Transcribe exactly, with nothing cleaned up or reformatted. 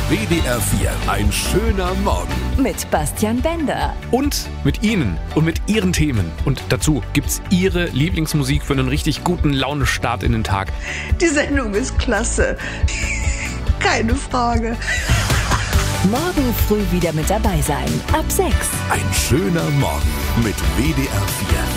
W D R vier. Ein schöner Morgen. Mit Bastian Bender. Und mit Ihnen und mit Ihren Themen. Und dazu gibt's Ihre Lieblingsmusik für einen richtig guten Launestart in den Tag. Die Sendung ist klasse. Keine Frage. Morgen früh wieder mit dabei sein. Ab sechs. Ein schöner Morgen mit W D R vier.